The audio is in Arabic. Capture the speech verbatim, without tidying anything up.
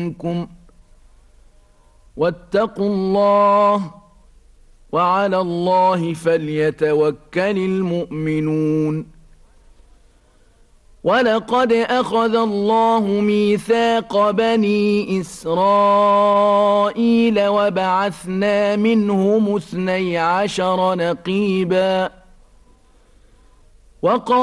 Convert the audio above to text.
منكم واتقوا الله وعلى الله فليتوكل المؤمنون ولقد أخذ الله ميثاق بني إسرائيل وبعثنا منهم اثني عشر نقيبا وقال